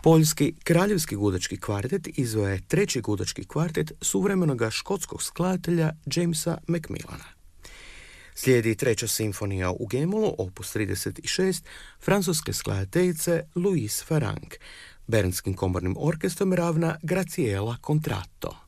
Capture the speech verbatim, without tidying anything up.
Poljski kraljevski gudački kvartet izveo je treći gudački kvartet suvremenoga škotskog skladatelja Jamesa Macmillana. Slijedi treća simfonija u G-molu, opus trideset šest, francuske skladateljice Louise Farrenc. Bernskim komornim orkestrom ravna Graciela Contratto.